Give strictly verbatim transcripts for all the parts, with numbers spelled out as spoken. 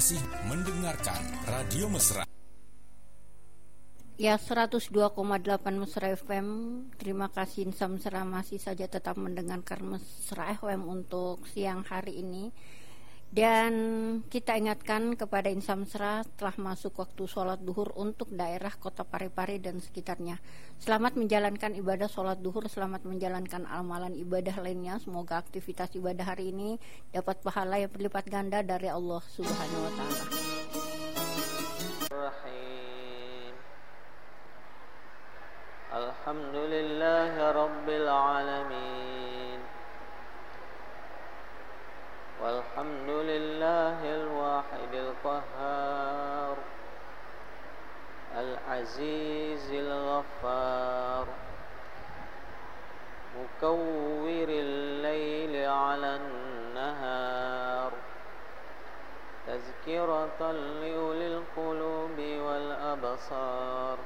masih mendengarkan Radio Mesra. Ya, seratus dua koma delapan Mesra F M. Terima kasih Insan Mesra masih saja tetap mendengarkan Mesra F M untuk siang hari ini. Dan kita ingatkan kepada Insan Mesra telah masuk waktu sholat duhur untuk daerah Kota Parepare dan sekitarnya. Selamat menjalankan ibadah sholat duhur, selamat menjalankan amalan ibadah lainnya. Semoga aktivitas ibadah hari ini dapat pahala yang berlipat ganda dari Allah Subhanahu wa Ta'ala. Alhamdulillahi Rabbil Alamin, walhamdulillahil wahidil qahhar, al-azizil ghaffar, mukawwiril layli 'alan nahar, tazkiratan liulil qulubi wal absar,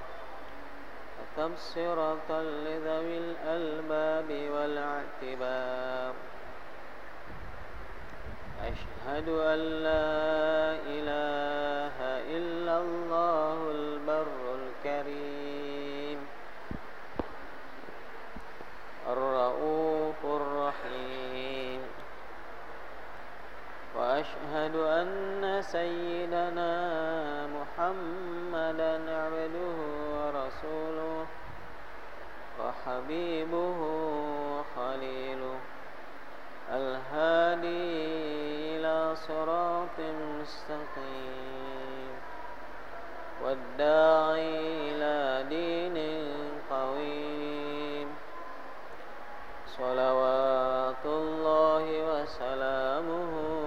تبصرة لذوي الألباب والاعتبار. أشهد أن لا إله إلا الله البر الكريم الرؤوف الرحيم. وأشهد أن سيدنا محمدا عبده ورسوله وحبيبه وخليله الهادي إلى صراط مستقيم والداعي إلى دين قويم. صلوات الله وسلامه